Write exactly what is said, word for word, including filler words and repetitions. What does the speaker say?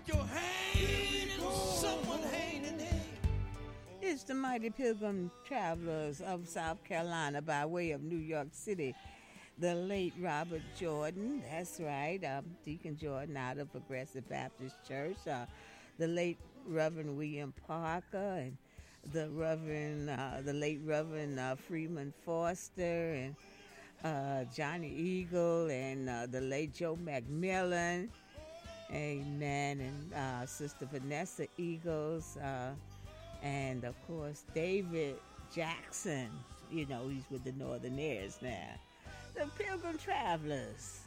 your hand and someone hand in hand. It's the Mighty Pilgrim Travelers of South Carolina by way of New York City. The late Robert Jordan, that's right, um, Deacon Jordan out of Progressive Baptist Church. Uh, the late Reverend William Parker and the Reverend, uh, the late Reverend uh, Freeman Foster and uh, Johnny Eagle and uh, the late Joe McMillan. Amen. And uh, Sister Vanessa Eagles. Uh, and, of course, David Jackson. You know, he's with the Northern Airs now. The Pilgrim Travelers.